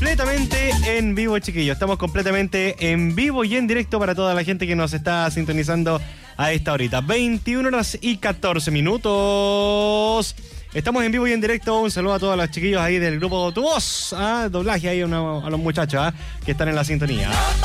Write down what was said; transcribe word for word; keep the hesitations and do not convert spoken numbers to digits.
completamente en vivo, chiquillos. Estamos completamente en vivo y en directo para toda la gente que nos está sintonizando a esta horita. veintiuna horas y catorce minutos. Estamos en vivo y en directo. Un saludo a todos los chiquillos ahí del grupo Tu Voz. ¿Ah? Doblaje ahí a, una, a los muchachos ¿ah? que están en la sintonía.